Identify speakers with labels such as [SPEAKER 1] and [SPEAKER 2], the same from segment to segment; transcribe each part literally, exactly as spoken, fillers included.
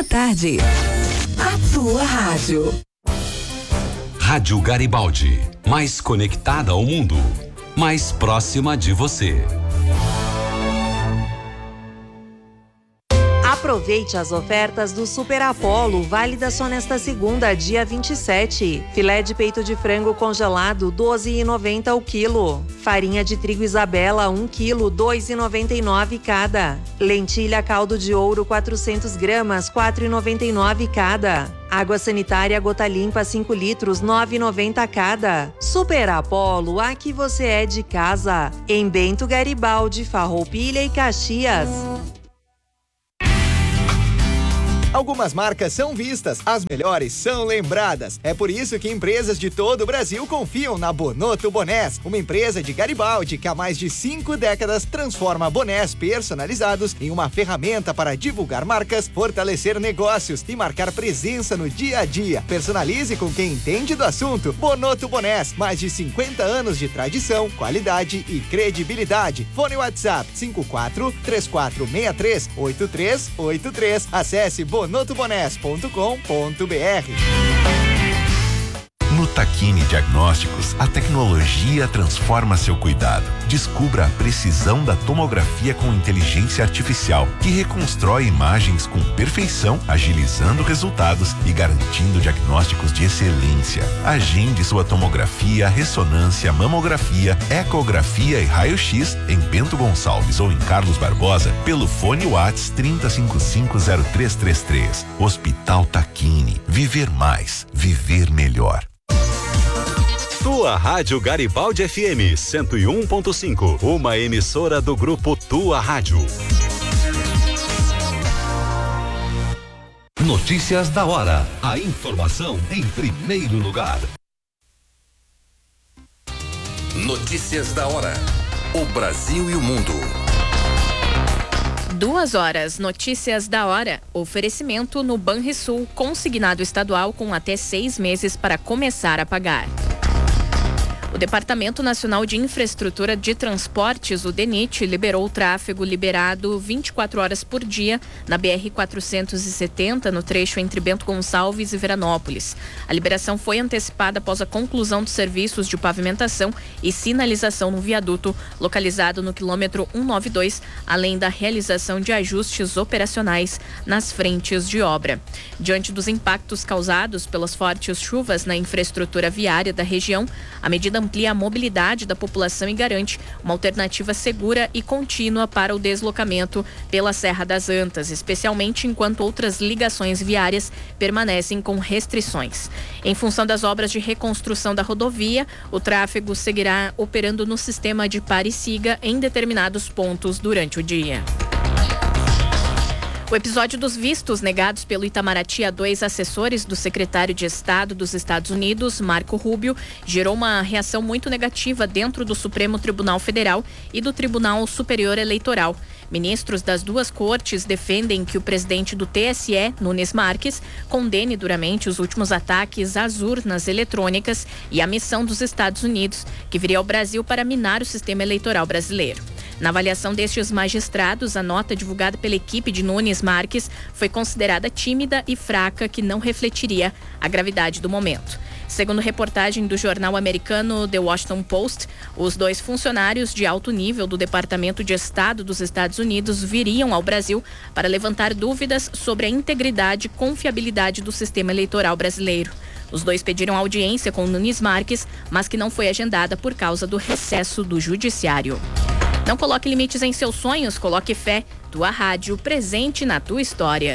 [SPEAKER 1] Boa tarde. A tua rádio.
[SPEAKER 2] Rádio Garibaldi, mais conectada ao mundo, mais próxima de você.
[SPEAKER 3] Aproveite as ofertas do Super Apollo, válida só nesta segunda, dia vinte e sete. Filé de peito de frango congelado, doze reais e noventa centavos o quilo. Farinha de trigo Isabela, um quilo, dois reais e noventa e nove centavos cada. Lentilha caldo de ouro, quatrocentas gramas, quatro reais e noventa e nove centavos cada. Água sanitária gota limpa, cinco litros, nove reais e noventa centavos cada. Super Apollo, aqui você é de casa. Em Bento Garibaldi, Farroupilha e Caxias.
[SPEAKER 4] Algumas marcas são vistas, as melhores são lembradas. É por isso que empresas de todo o Brasil confiam na Bonotto Bonés, uma empresa de Garibaldi que há mais de cinco décadas transforma bonés personalizados em uma ferramenta para divulgar marcas, fortalecer negócios e marcar presença no dia a dia. Personalize com quem entende do assunto. Bonotto Bonés, mais de cinquenta anos de tradição, qualidade e credibilidade. Fone WhatsApp cinco quatro três quatro seis três oito três oito três. Acesse bonotto bonés ponto com ponto br.
[SPEAKER 5] No Tacchini Diagnósticos, a tecnologia transforma seu cuidado. Descubra a precisão da tomografia com inteligência artificial, que reconstrói imagens com perfeição, agilizando resultados e garantindo diagnósticos de excelência. Agende sua tomografia, ressonância, mamografia, ecografia e raio-x em Bento Gonçalves ou em Carlos Barbosa pelo fone WhatsApp trinta cinquenta e cinco zero três trinta e três. Hospital Tacchini. Viver mais. Viver melhor.
[SPEAKER 2] Tua Rádio Garibaldi F M cento e um ponto cinco, uma emissora do grupo Tua Rádio. Notícias da hora. A informação em primeiro lugar.
[SPEAKER 6] Notícias da hora. O Brasil e o mundo.
[SPEAKER 7] Duas horas, notícias da hora. Oferecimento no Banrisul, consignado estadual com até seis meses para começar a pagar. O Departamento Nacional de Infraestrutura de Transportes, o DENIT, liberou o tráfego liberado vinte e quatro horas por dia na B R quatrocentos e setenta, no trecho entre Bento Gonçalves e Veranópolis. A liberação foi antecipada após a conclusão dos serviços de pavimentação e sinalização no viaduto, localizado no quilômetro cento e noventa e dois, além da realização de ajustes operacionais nas frentes de obra. Diante dos impactos causados pelas fortes chuvas na infraestrutura viária da região, a medida amplia a mobilidade da população e garante uma alternativa segura e contínua para o deslocamento pela Serra das Antas, especialmente enquanto outras ligações viárias permanecem com restrições. Em função das obras de reconstrução da rodovia, o tráfego seguirá operando no sistema de pare e siga em determinados pontos durante o dia. O episódio dos vistos negados pelo Itamaraty a dois assessores do secretário de Estado dos Estados Unidos, Marco Rubio, gerou uma reação muito negativa dentro do Supremo Tribunal Federal e do Tribunal Superior Eleitoral. Ministros das duas cortes defendem que o presidente do T S E, Nunes Marques, condene duramente os últimos ataques às urnas eletrônicas e a missão dos Estados Unidos, que viria ao Brasil para minar o sistema eleitoral brasileiro. Na avaliação destes magistrados, a nota divulgada pela equipe de Nunes Marques foi considerada tímida e fraca, que não refletiria a gravidade do momento. Segundo reportagem do jornal americano The Washington Post, os dois funcionários de alto nível do Departamento de Estado dos Estados Unidos viriam ao Brasil para levantar dúvidas sobre a integridade e confiabilidade do sistema eleitoral brasileiro. Os dois pediram audiência com Nunes Marques, mas que não foi agendada por causa do recesso do judiciário. Não coloque limites em seus sonhos, coloque fé. Tua rádio, presente na tua história.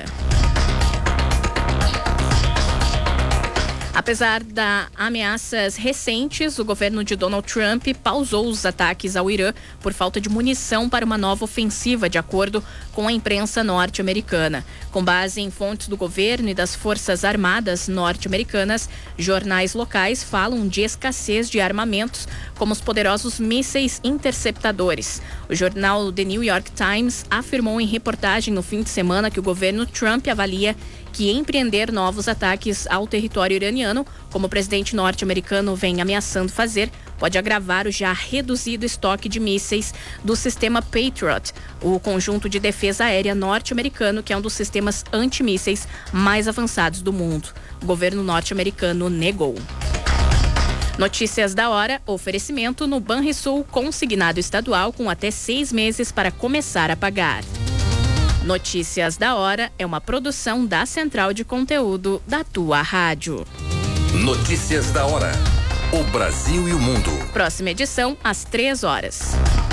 [SPEAKER 7] Apesar das ameaças recentes, o governo de Donald Trump pausou os ataques ao Irã por falta de munição para uma nova ofensiva, de acordo com a imprensa norte-americana. Com base em fontes do governo e das Forças Armadas norte-americanas, jornais locais falam de escassez de armamentos, como os poderosos mísseis interceptadores. O jornal The New York Times afirmou em reportagem no fim de semana que o governo Trump avalia que empreender novos ataques ao território iraniano, como o presidente norte-americano vem ameaçando fazer, pode agravar o já reduzido estoque de mísseis do sistema Patriot, o conjunto de defesa aérea norte-americano, que é um dos sistemas antimísseis mais avançados do mundo. O governo norte-americano negou. Notícias da hora, oferecimento no Banrisul, consignado estadual com até seis meses para começar a pagar. Notícias da hora é uma produção da Central de Conteúdo da Tua Rádio.
[SPEAKER 6] Notícias da hora. O Brasil e o mundo.
[SPEAKER 7] Próxima edição, às três horas.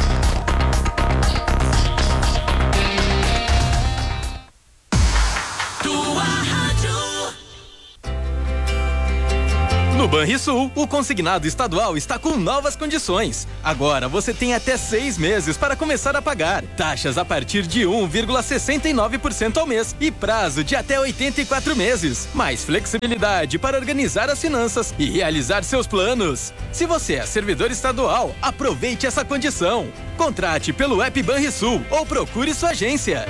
[SPEAKER 8] No Banrisul, o consignado estadual está com novas condições. Agora você tem até seis meses para começar a pagar. Taxas a partir de um vírgula sessenta e nove por cento ao mês e prazo de até oitenta e quatro meses. Mais flexibilidade para organizar as finanças e realizar seus planos. Se você é servidor estadual, aproveite essa condição. Contrate pelo app Banrisul ou procure sua agência.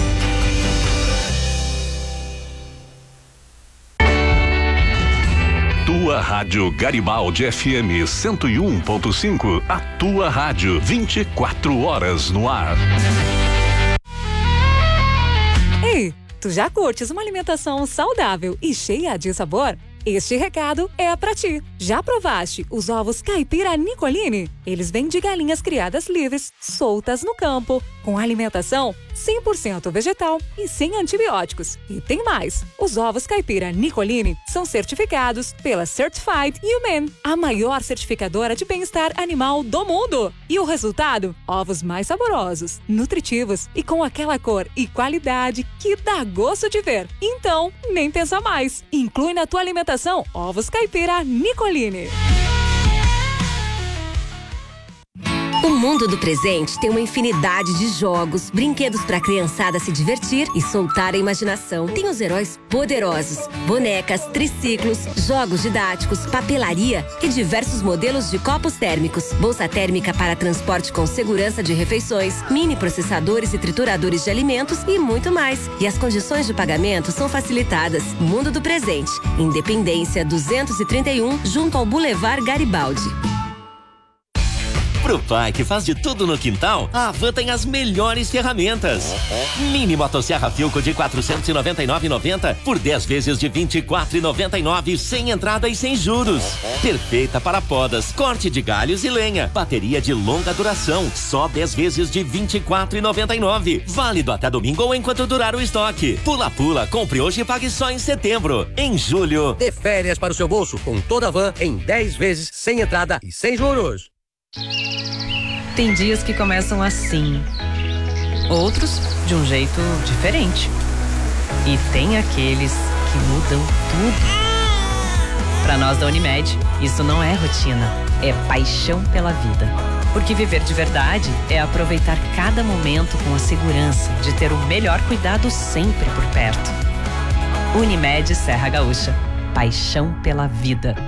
[SPEAKER 2] Tua Rádio Garibaldi F M cento e um ponto cinco. A tua rádio, vinte e quatro horas no ar.
[SPEAKER 9] Ei, tu já curtes uma alimentação saudável e cheia de sabor? Este recado é pra ti. Já provaste os ovos caipira Nicolini? Eles vêm de galinhas criadas livres, soltas no campo, com alimentação cem por cento vegetal e sem antibióticos. E tem mais! Os ovos caipira Nicolini são certificados pela Certified Humane, a maior certificadora de bem-estar animal do mundo. E o resultado? Ovos mais saborosos, nutritivos e com aquela cor e qualidade que dá gosto de ver. Então, nem pensa mais. Inclui na tua alimentação ovos caipira Nicolini.
[SPEAKER 10] O mundo do presente tem uma infinidade de jogos, brinquedos para a criançada se divertir e soltar a imaginação. Tem os heróis poderosos, bonecas, triciclos, jogos didáticos, papelaria e diversos modelos de copos térmicos, bolsa térmica para transporte com segurança de refeições, mini processadores e trituradores de alimentos e muito mais. E as condições de pagamento são facilitadas. Mundo do presente, Independência duzentos e trinta e um, junto ao Boulevard Garibaldi.
[SPEAKER 11] Pro pai que faz de tudo no quintal, a Havan tem as melhores ferramentas. Mini motosserra Filco de quatrocentos e noventa e nove reais e noventa centavos por dez vezes de vinte e quatro reais e noventa e nove centavos, sem entrada e sem juros. Perfeita para podas, corte de galhos e lenha. Bateria de longa duração, só dez vezes de vinte e quatro reais e noventa e nove centavos. Válido até domingo ou enquanto durar o estoque. Pula Pula, compre hoje e pague só em setembro. Em julho,
[SPEAKER 12] dê férias para o seu bolso com toda a Havan em dez vezes, sem entrada e sem juros.
[SPEAKER 13] Tem dias que começam assim, outros de um jeito diferente. E tem aqueles que mudam tudo. Para nós da Unimed, isso não é rotina, é paixão pela vida. Porque viver de verdade é aproveitar cada momento com a segurança de ter o melhor cuidado sempre por perto. Unimed Serra Gaúcha, paixão pela vida.